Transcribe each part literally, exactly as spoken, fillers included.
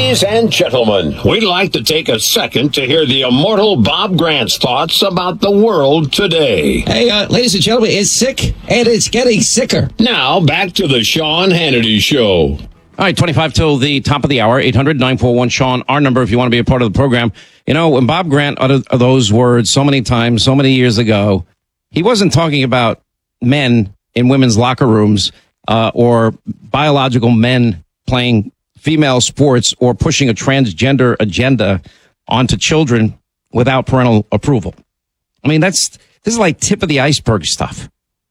Ladies and gentlemen, we'd like to take a second to hear the immortal Bob Grant's thoughts about the world today. Hey, uh, ladies and gentlemen, it's sick, and it's getting sicker. Now, back to the Sean Hannity Show. All right, twenty-five till the top of the hour, eight hundred nine four one Sean, our number if you want to be a part of the program. You know, when Bob Grant uttered those words so many times, so many years ago, he wasn't talking about men in women's locker rooms uh, or biological men playing female sports or pushing a transgender agenda onto children without parental approval. I mean, that's this is like tip of the iceberg stuff.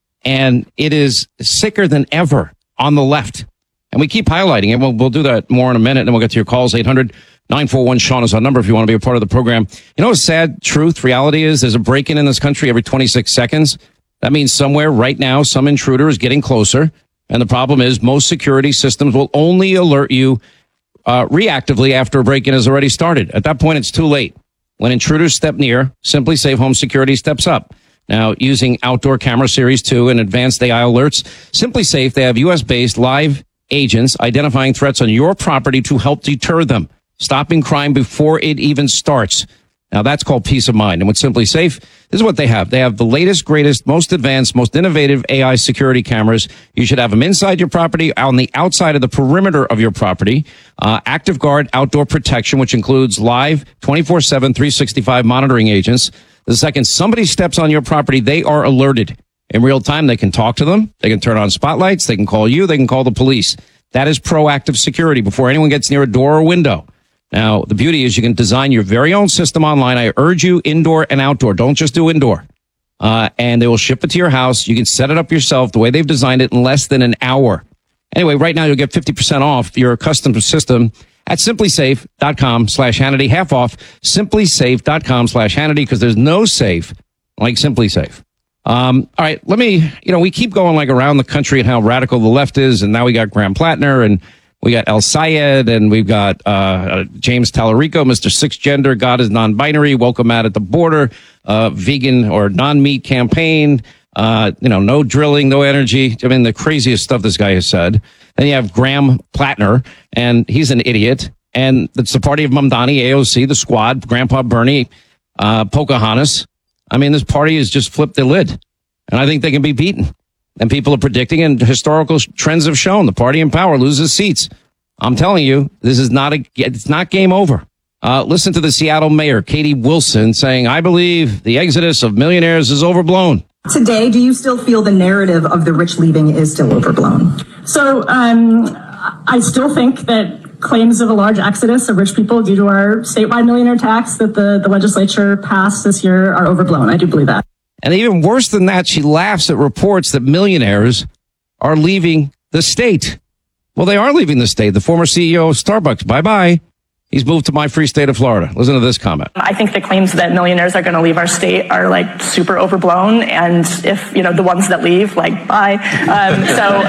And it is sicker than ever on the left. And we keep highlighting it. We'll, we'll do that more in a minute, and then we'll get to your calls. eight hundred nine four one Sean is our number if you want to be a part of the program. You know what sad truth, reality is? There's a break-in in this country every twenty-six seconds. That means somewhere right now, some intruder is getting closer. And the problem is most security systems will only alert you uh, reactively after a break-in has already started. At that point, it's too late. When intruders step near, Simply Safe Home Security steps up. Now, using Outdoor Camera Series two and advanced A I alerts, Simply Safe, they have U S-based live agents identifying threats on your property to help deter them, stopping crime before it even starts. Now, that's called peace of mind. And with Simply Safe, this is what they have. They have the latest, greatest, most advanced, most innovative A I security cameras. You should have them inside your property, on the outside of the perimeter of your property. Uh, Active Guard outdoor protection, which includes live twenty-four seven, three sixty-five monitoring agents. The second somebody steps on your property, they are alerted. In real time, they can talk to them. They can turn on spotlights. They can call you. They can call the police. That is proactive security before anyone gets near a door or window. Now, the beauty is you can design your very own system online. I urge you indoor and outdoor. Don't just do indoor. Uh, and they will ship it to your house. You can set it up yourself the way they've designed it in less than an hour. Anyway, right now you'll get fifty percent off your custom system at simplysafe.com slash Hannity. Half off simplysafe.com slash Hannity because there's no safe like Simply Safe. Um, all right, let me, you know, we keep going like around the country and how radical the left is. And now we got Graham Plattner and we got El Sayed and we've got, uh, James Tallarico, Mister Six Gender, God is non-binary, welcome out at the border, uh, vegan or non-meat campaign, uh, you know, no drilling, no energy. I mean, the craziest stuff this guy has said. Then you have Graham Plattner and he's an idiot. And it's the party of Mamdani, A O C, the squad, Grandpa Bernie, uh, Pocahontas. I mean, this party has just flipped the lid, and I think they can be beaten. And people are predicting, and historical trends have shown the party in power loses seats. I'm telling you, this is not a, it's not game over. Uh, listen to the Seattle mayor, Katie Wilson, saying, I believe the exodus of millionaires is overblown. Today, do you still feel the narrative of the rich leaving is still overblown? So, um, I still think that claims of a large exodus of rich people due to our statewide millionaire tax that the, the legislature passed this year are overblown. I do believe that. And even worse than that, she laughs at reports that millionaires are leaving the state. Well, they are leaving the state. The former C E O of Starbucks, bye-bye. He's moved to my free state of Florida. Listen to this comment. I think the claims that millionaires are going to leave our state are like super overblown. And if, you know, the ones that leave, like, bye. Um, so.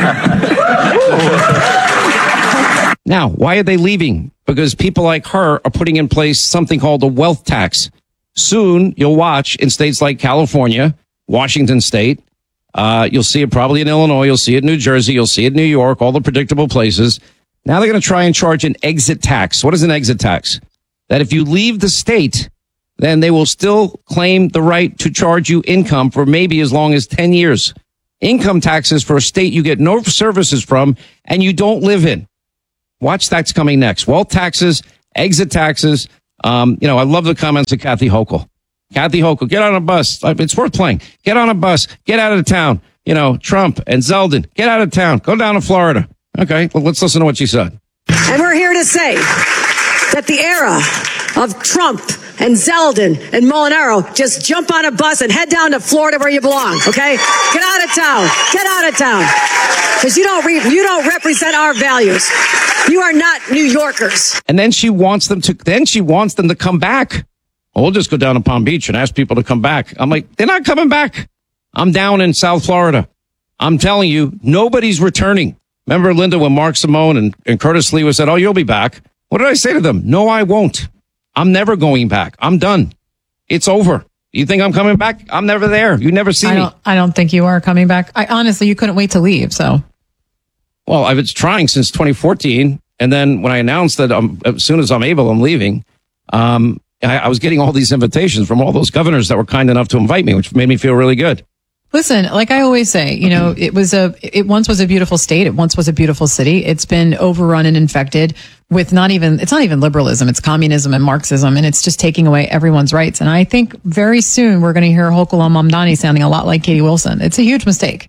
I- Now, why are they leaving? Because people like her are putting in place something called a wealth tax. Soon, you'll watch in states like California, Washington State. Uh, you'll see it probably in Illinois. You'll see it in New Jersey. You'll see it in New York, all the predictable places. Now they're going to try and charge an exit tax. What is an exit tax? That if you leave the state, then they will still claim the right to charge you income for maybe as long as ten years. Income taxes for a state you get no services from and you don't live in. Watch, that's coming next. Wealth taxes, exit taxes. Um, you know, I love the comments of Kathy Hochul. Kathy Hochul, get on a bus. It's worth playing. Get on a bus. Get out of town. You know, Trump and Zeldin, get out of town. Go down to Florida. Okay, well, let's listen to what she said. And we're here to say that the era of Trump and Zeldin and Molinaro, just jump on a bus and head down to Florida where you belong, okay? Get out of town. Get out of town. Because you don't re- you don't represent our values. You are not New Yorkers. And then she wants them to then she wants them to come back. Well, we'll just go down to Palm Beach and ask people to come back. I'm like, they're not coming back. I'm down in South Florida. I'm telling you, nobody's returning. Remember, Linda, when Mark Simone and, and Curtis Lee was said, oh, you'll be back. What did I say to them? No, I won't. I'm never going back. I'm done. It's over. You think I'm coming back? I'm never there. You never see I don't, me. I don't think you are coming back. I honestly, you couldn't wait to leave. So, well, I've been trying since twenty fourteen. And then when I announced that I'm, as soon as I'm able, I'm leaving, um, I, I was getting all these invitations from all those governors that were kind enough to invite me, which made me feel really good. Listen, like I always say, you know, it was a, it once was a beautiful state. It once was a beautiful city. It's been overrun and infected with not even, it's not even liberalism. It's communism and Marxism, and it's just taking away everyone's rights. And I think very soon we're going to hear Hochul Mamdani sounding a lot like Katie Wilson. It's a huge mistake.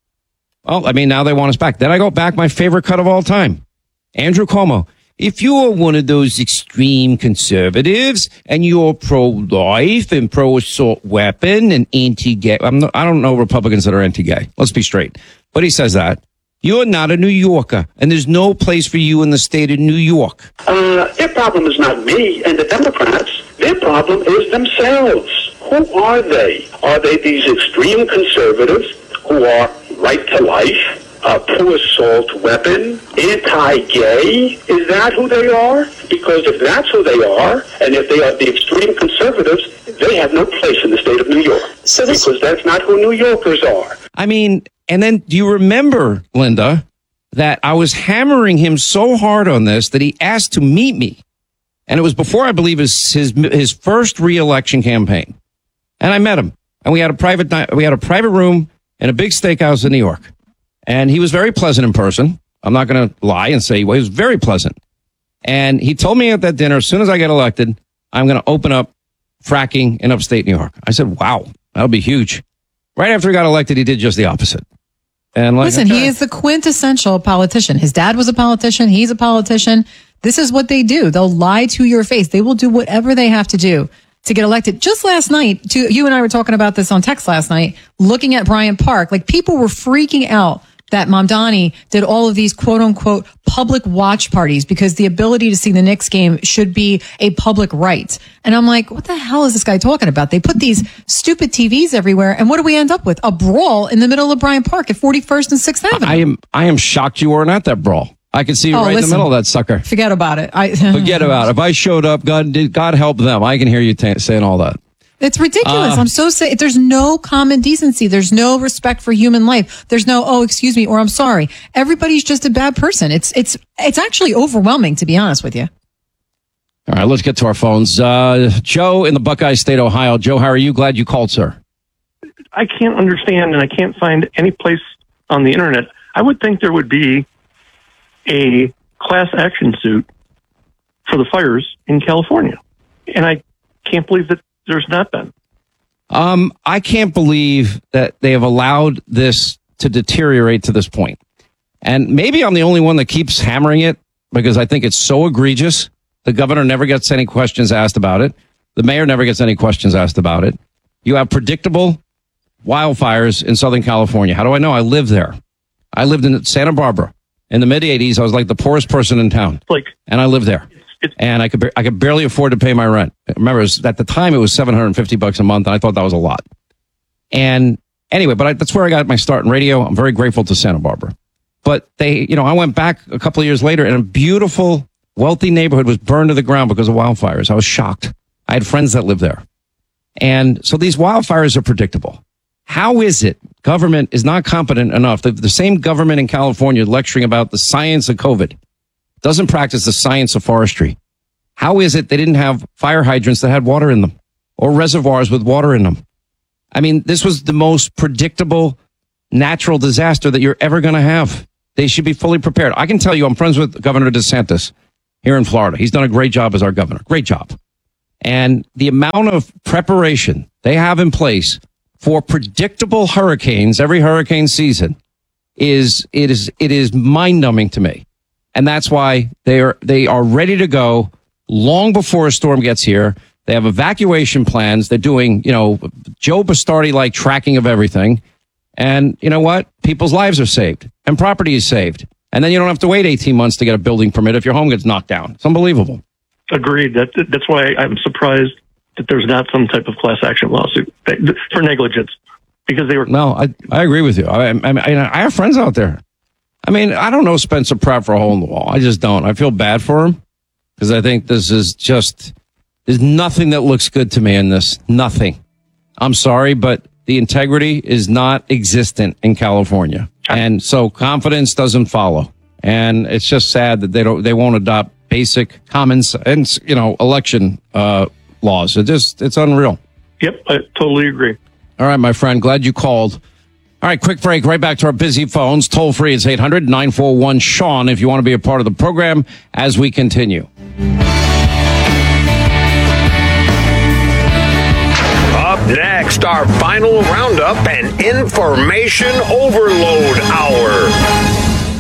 Well, I mean, now they want us back. Then I go back my favorite cut of all time, Andrew Cuomo. If you're one of those extreme conservatives and you're pro-life and pro-assault weapon and anti-gay, I'm not, I don't know Republicans that are anti-gay. Let's be straight. But he says that. You're not a New Yorker, and there's no place for you in the state of New York. Uh, their problem is not me and the Democrats. Their problem is themselves. Who are they? Are they these extreme conservatives who are right to life? A pro-assault weapon, anti-gay? Is that who they are? Because if that's who they are, and if they are the extreme conservatives, they have no place in the state of New York. So this- because that's not who New Yorkers are. I mean, and then do you remember, Linda, that I was hammering him so hard on this that he asked to meet me. And it was before, I believe, his his, his first re-election campaign. And I met him. And we had a private night, we had a private room in a big steakhouse in New York. And he was very pleasant in person. I'm not going to lie and say he was very pleasant. And he told me at that dinner, as soon as I get elected, I'm going to open up fracking in upstate New York. I said, wow, that'll be huge. Right after he got elected, he did just the opposite. And like, listen, he is the quintessential politician. His dad was a politician. He's a politician. This is what they do. They'll lie to your face. They will do whatever they have to do to get elected. Just last night, to, you and I were talking about this on text last night, looking at Bryant Park, like people were freaking out that Mamdani did all of these quote unquote public watch parties because the ability to see the Knicks game should be a public right. And I'm like, what the hell is this guy talking about? They put these stupid T Vs everywhere. And what do we end up with? A brawl in the middle of Bryant Park at forty-first and sixth Avenue. I am, I am shocked you weren't at that brawl. I can see you oh, right listen, in the middle of that sucker. Forget about it. I Forget about it. If I showed up, God did, God help them. I can hear you t- saying all that. It's ridiculous. Uh, I'm so sick. There's no common decency. There's no respect for human life. There's no, oh, excuse me, or I'm sorry. Everybody's just a bad person. It's, it's, it's actually overwhelming, to be honest with you. All right, let's get to our phones. Uh, Joe in the Buckeye State, Ohio. Joe, how are you? Glad you called, sir. I can't understand, and I can't find any place on the internet. I would think there would be a class action suit for the fires in California. And I can't believe that there's not been. Um, I can't believe that they have allowed this to deteriorate to this point. And maybe I'm the only one that keeps hammering it because I think it's so egregious. The governor never gets any questions asked about it. The mayor never gets any questions asked about it. You have predictable wildfires in Southern California. How do I know? I live there. I lived in Santa Barbara. In the mid eighties, I was like the poorest person in town. Like, and I lived there. It's, and I could I could barely afford to pay my rent. Remember, it was, at the time, it was seven hundred fifty bucks a month, and I thought that was a lot. And anyway, but I, that's where I got my start in radio. I'm very grateful to Santa Barbara. But they, you know, I went back a couple of years later, and a beautiful, wealthy neighborhood was burned to the ground because of wildfires. I was shocked. I had friends that lived there. And so these wildfires are predictable. How is it government is not competent enough? The, the same government in California lecturing about the science of COVID doesn't practice the science of forestry. How is it they didn't have fire hydrants that had water in them or reservoirs with water in them? I mean, this was the most predictable natural disaster that you're ever going to have. They should be fully prepared. I can tell you, I'm friends with Governor DeSantis here in Florida. He's done a great job as our governor. Great job. And the amount of preparation they have in place for predictable hurricanes every hurricane season is, it is, it is mind numbing to me. And that's why they are, they are ready to go long before a storm gets here. They have evacuation plans. They're doing, you know, Joe Bastardi like tracking of everything. And you know what? People's lives are saved and property is saved. And then you don't have to wait eighteen months to get a building permit if your home gets knocked down. It's unbelievable. Agreed. That, that's why I'm surprised that there's not some type of class action lawsuit for negligence because they were. No, I, I agree with you. I, I, I have friends out there. I mean, I don't know Spencer Pratt for a hole in the wall. I just don't. I feel bad for him because I think this is just, there's nothing that looks good to me in this. Nothing. I'm sorry, but the integrity is not existent in California. And so confidence doesn't follow. And it's just sad that they don't, they won't adopt basic common sense, you know, election uh, laws. It just, it's unreal. Yep, I totally agree. All right, my friend, glad you called. All right, quick break, right back to our busy phones. Toll free, it's eight hundred, nine four one, Sean if you want to be a part of the program as we continue. Up next, our final roundup and information overload hour.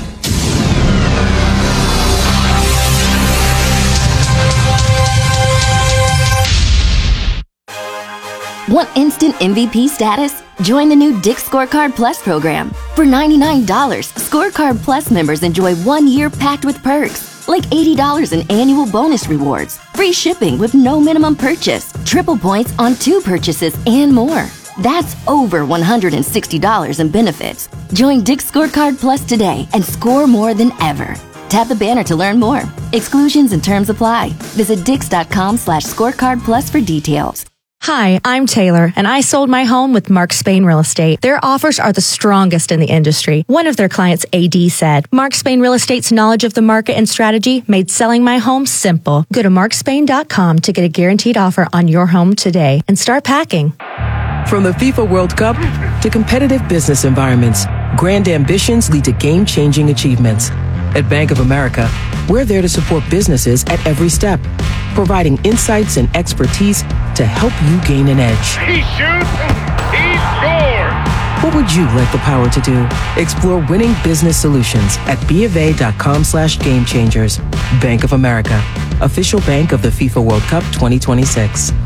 Want instant M V P status? Join the new Dick's Scorecard Plus program. For ninety-nine dollars, Scorecard Plus members enjoy one year packed with perks, like eighty dollars in annual bonus rewards, free shipping with no minimum purchase, triple points on two purchases, and more. That's over one hundred sixty dollars in benefits. Join Dick's Scorecard Plus today and score more than ever. Tap the banner to learn more. Exclusions and terms apply. Visit dix.com slash scorecard plus for details. Hi, I'm Taylor, and I sold my home with Mark Spain Real Estate. Their offers are the strongest in the industry. One of their clients, A D, said, Mark Spain Real Estate's knowledge of the market and strategy made selling my home simple. Go to mark spain dot com to get a guaranteed offer on your home today and start packing. From the FIFA World Cup to competitive business environments, grand ambitions lead to game-changing achievements. At Bank of America, we're there to support businesses at every step, providing insights and expertise to help you gain an edge. He shoots, he scores! What would you like the power to do? Explore winning business solutions at bofa.com slash game changers. Bank of America, official bank of the FIFA World Cup twenty twenty-six.